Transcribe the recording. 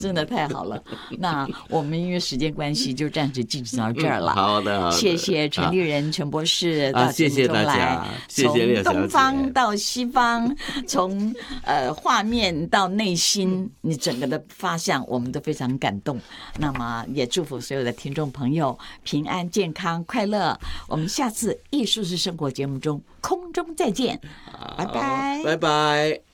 真的太好了。那我们因为时间关系，就暂时进行到这儿了。 好的， 谢谢陈立人陈博士到节目中来， 谢谢大家，谢谢列小姐。 从东方到西方，从画面到内心，你整个的发向，我们都非常感动。那么也祝福所有的听众朋友平安、健康、快乐。我们下次艺术是生活节目中空中再见，拜拜， 拜拜。